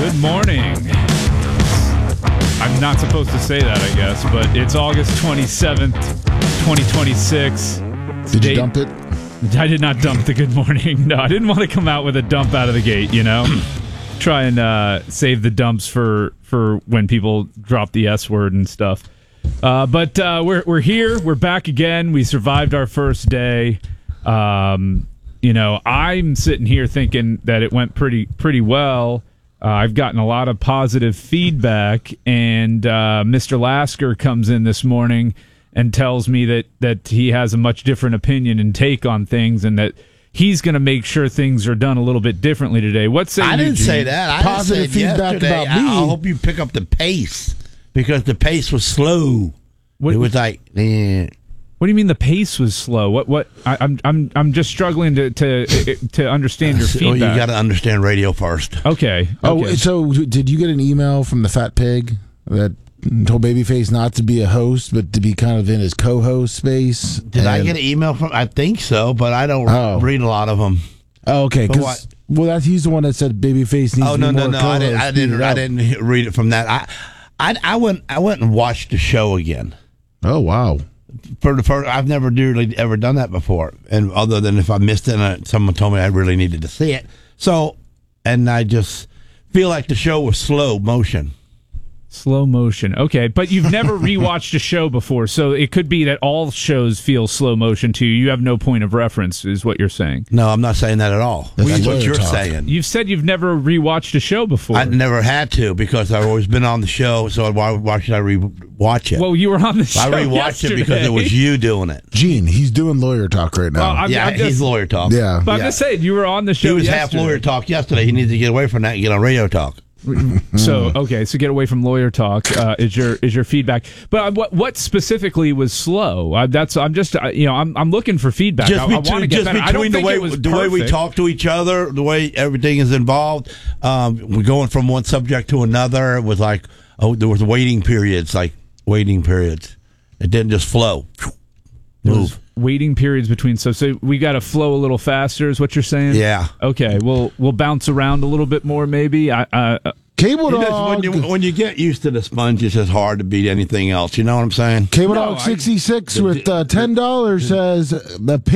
Good morning. I'm not supposed to say that, I guess, but it's August 27th, 2026. Did you dump it? I did not dump the good morning. No, I didn't want to come out with a dump out of the gate, you know? Try and save the dumps for when people drop the S word and stuff. But we're here. We're back again. We survived our first day. I'm sitting here thinking that it went pretty well. I've gotten a lot of positive feedback, and Mr. Lasker comes in this morning and tells me that he has a much different opinion and take on things, and that he's going to make sure things are done a little bit differently today. What say you, I didn't Gene? say that. Positive feedback about me. I hope you pick up the pace, because the pace was slow. What, it was like, what do you mean the pace was slow? What? I'm just struggling to understand your feedback. Well, you got to understand radio first. Okay. Oh, so did you get an email from the Fat Pig that told Babyface not to be a host, but to be kind of in his co-host space? Did I get an email from? I think so, but I don't read a lot of them. Oh, okay. But what? Well, he's the one that said Babyface needs to be more co-host. I didn't read it from that. I went and watched the show again. Oh, wow. For the first, I've never really ever done that before, and other than if I missed it, and someone told me I really needed to see it. So, and I just feel like the show was slow motion. Slow motion. Okay, but you've never rewatched a show before, so it could be that all shows feel slow motion to you. You have no point of reference, is what you're saying. No, I'm not saying that at all. That's what you're saying. You've said you've never rewatched a show before. I never had to, because I've always been on the show, so why should I rewatch it? Well, you were on the show I rewatched yesterday. it because it was you doing it. Gene, he's doing lawyer talk right now. Well, He's lawyer talk. Yeah. But I'm just saying, you were on the show He was yesterday. half lawyer talk yesterday. He needs to get away from that and get on radio talk. So get away from lawyer talk is your feedback. But what specifically was slow? I'm looking for feedback. I want to get better. I don't Between think it was the way we perfect. talk to each other, the way everything is involved, we're going from one subject to another. It was like, there was waiting periods. It didn't just flow. Move. Waiting periods between so we got to flow a little faster is what you're saying? Yeah. Okay, we'll bounce around a little bit more maybe. Cable Dog. When you get used to the sponge, it's just hard to beat anything else. You know what I'm saying? Cable Dog 66 with $10 says the